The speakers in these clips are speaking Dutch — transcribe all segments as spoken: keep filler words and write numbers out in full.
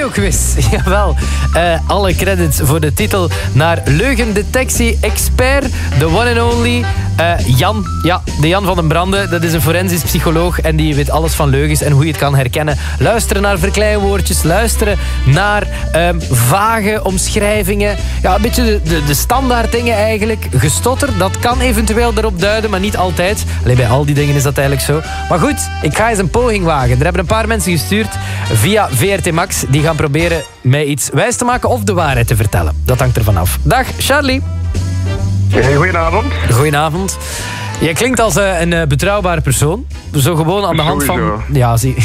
radioquiz. Jawel. Uh, alle credits voor de titel naar leugendetectie-expert, the one and only uh, Jan. Ja, de Jan van den Brande. Dat is een forensisch psycholoog en die weet alles van leugens en hoe je het kan herkennen. Luisteren naar verkleinwoordjes, luisteren naar um, vage omschrijvingen. Ja, een beetje de, de, de standaard dingen eigenlijk. Gestotter, dat kan eventueel erop duiden, maar niet altijd. Allee, bij al die dingen is dat eigenlijk zo. Maar goed, ik ga eens een poging wagen. Er hebben een paar mensen gestuurd via V R T Max. Die gaan proberen mij iets wijs te maken of de waarheid te vertellen. Dat hangt ervan af. Dag, Charlie. Hey, goedenavond. Goedenavond. Jij klinkt als uh, een uh, betrouwbare persoon. Zo gewoon aan de hand Sowieso. van... Ja, zie.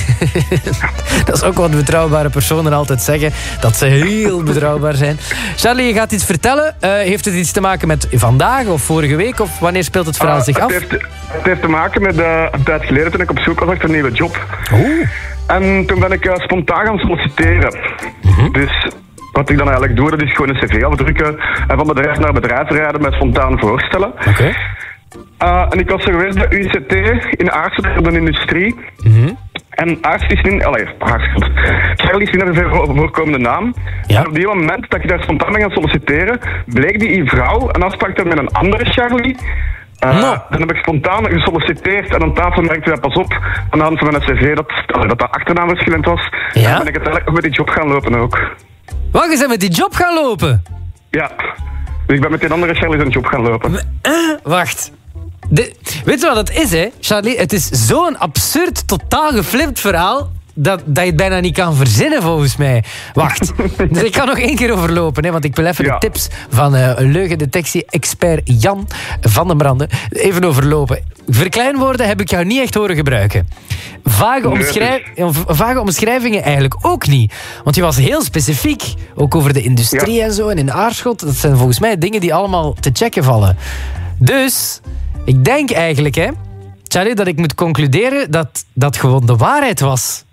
Dat is ook wat betrouwbare personen altijd zeggen. Dat ze heel betrouwbaar zijn. Charlie, je gaat iets vertellen. Uh, heeft het iets te maken met vandaag of vorige week? Of wanneer speelt het verhaal uh, zich af? Het heeft, het heeft te maken met uh, een tijd geleden toen ik op zoek was naar een nieuwe job. Oeh. En toen ben ik uh, spontaan gaan solliciteren. Mm-hmm. Dus wat ik dan eigenlijk doe, dat is gewoon een cv afdrukken en van bedrijf naar bedrijf rijden met spontaan voorstellen. Oké. Okay. Uh, en ik was er geweest bij U C T in Aarschot, in de industrie. Mm-hmm. En Aarschot is niet... Allee, Aarschot. Charlie is niet een veel voorkomende naam. Ja. En op die moment dat ik daar spontaan ben gaan solliciteren, bleek die vrouw een afspraak te hebben met een andere Charlie. Uh, no. Dan heb ik spontaan gesolliciteerd en aan tafel merkte hij pas op aan de hand van mijn cv dat dat, dat achternaam verschillend was. Ja? En ben ik uiteindelijk nog met die job gaan lopen ook. Wat, je bent met die job gaan lopen? Ja. Dus ik ben met die andere Charlie zijn job gaan lopen. Uh, wacht. De, weet je wat het is, hè, Charlie? Het is zo'n absurd, totaal geflipt verhaal dat, dat je het bijna niet kan verzinnen, volgens mij. Wacht. Dus ik kan nog één keer overlopen, hè, want ik wil even ja. de tips van uh, leugendetectie-expert Jan van den Brande even overlopen. Verkleinwoorden heb ik jou niet echt horen gebruiken. Vage, omschrijf, vage omschrijvingen eigenlijk ook niet. Want je was heel specifiek, ook over de industrie ja. en zo, en in Aarschot. Dat zijn volgens mij dingen die allemaal te checken vallen. Dus... ik denk eigenlijk, hè, Charlie, dat ik moet concluderen dat dat gewoon de waarheid was.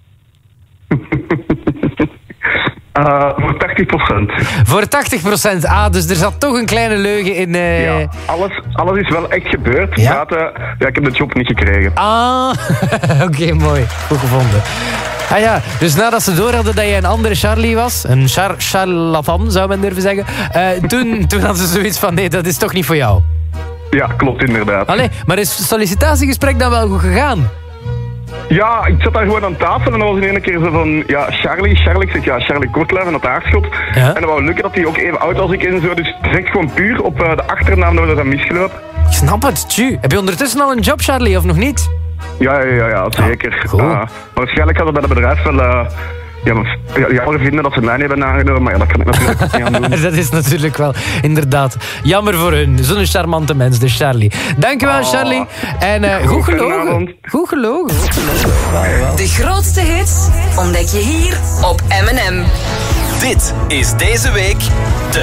Uh, voor tachtig procent. Voor tachtig procent. Ah, dus er zat toch een kleine leugen in... Uh... Ja, alles, alles is wel echt gebeurd. Ja? Maar, uh, ja, ik heb de job niet gekregen. Ah, oké, okay, mooi. Goed gevonden. Ah ja, dus nadat ze door hadden dat jij een andere Charlie was, een char charlatan zou men durven zeggen, uh, toen, toen hadden ze zoiets van, nee, dat is toch niet voor jou. Ja, klopt inderdaad. Allee, maar is het sollicitatiegesprek dan wel goed gegaan? Ja, ik zat daar gewoon aan tafel en dan was in één keer zo van, ja, Charlie, Charlie, ik zeg ja, Charlie Kortluiven uit Aarschot. Ja? En dat wou lukken dat hij ook even oud als ik en zo, dus het is echt gewoon puur op uh, de achternaam dat we dat misgelopen. Ik snap het, tju. Heb je ondertussen al een job, Charlie, of nog niet? Ja, ja, ja, ja zeker. Cool. Uh, maar waarschijnlijk had het bij het bedrijf wel... Uh, Ja, maar jammer vinden dat ze mij niet hebben aangenomen, maar ja, dat kan ik natuurlijk niet aan doen. Dat is natuurlijk wel, inderdaad, jammer voor hun. Zo'n charmante mens, de Charlie. Dankjewel, oh. Charlie. En uh, goed gelogen. Goed gelogen. De grootste hits ontdek je hier op M en M. Dit is deze week de